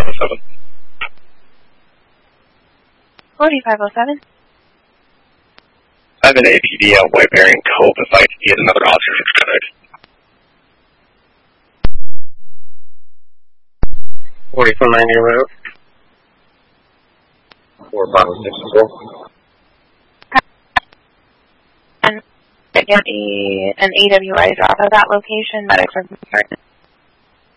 4507. 4507. I have an APD at White Bear and Cove if I could get another officer for FedEx. 4490 route. 4564. And get an AWI drop at that location. Medics are concerned.